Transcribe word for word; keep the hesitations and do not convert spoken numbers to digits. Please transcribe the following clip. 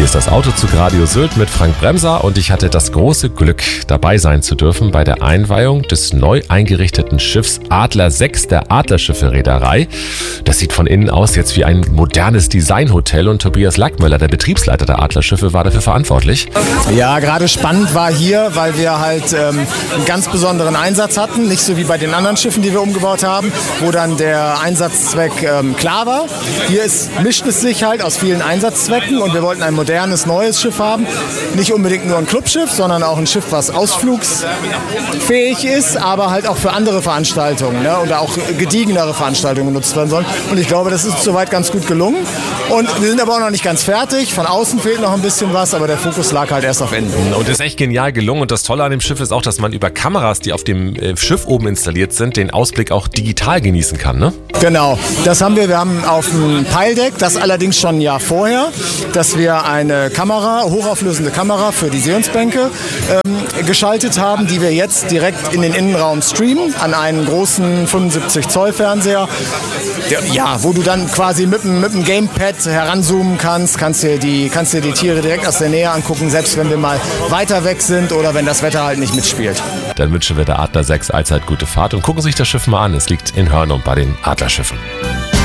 ist das Autozug Radio Sylt mit Frank Bremser und ich hatte das große Glück, dabei sein zu dürfen bei der Einweihung des neu eingerichteten Schiffs Adler sechs der Adlerschiffe Reederei. Das sieht von innen aus jetzt wie ein modernes Designhotel und Tobias Lackmöller, der Betriebsleiter der Adlerschiffe, war dafür verantwortlich. Ja, gerade spannend war hier, weil wir halt ähm, einen ganz besonderen Einsatz hatten, nicht so wie bei den anderen Schiffen, die wir umgebaut haben, wo dann der Einsatzzweck ähm, klar war. Hier ist, mischt es sich halt aus vielen Einsatzzwecken und wir wollten ein modernes, neues Schiff haben. Nicht unbedingt nur ein Clubschiff, sondern auch ein Schiff, was ausflugsfähig ist, aber halt auch für andere Veranstaltungen, ne, und auch gediegenere Veranstaltungen genutzt werden sollen. Und ich glaube, das ist soweit ganz gut gelungen. Und wir sind aber auch noch nicht ganz fertig. Von außen fehlt noch ein bisschen was, aber der Fokus lag halt erst auf innen. Und ist echt genial gelungen. Und das Tolle an dem Schiff ist auch, dass man über Kameras, die auf dem Schiff oben installiert sind, den Ausblick auch digital genießen kann, ne? Genau, das haben wir. Wir haben auf dem Peildeck, das allerdings schon ein Jahr vorher, dass wir eine Kamera, hochauflösende Kamera für die Sehensbänke ähm, geschaltet haben, die wir jetzt direkt in den Innenraum streamen, an einen großen fünfundsiebzig Zoll Fernseher. Ja, wo du dann quasi mit dem, mit dem Gamepad heranzoomen kannst, kannst dir, die, kannst dir die Tiere direkt aus der Nähe angucken, selbst wenn wir mal weiter weg sind oder wenn das Wetter halt nicht mitspielt. Dann wünschen wir der Adler sechs allzeit gute Fahrt und gucken sich das Schiff mal an. Es liegt in Hörnum bei den Adlerschiffen.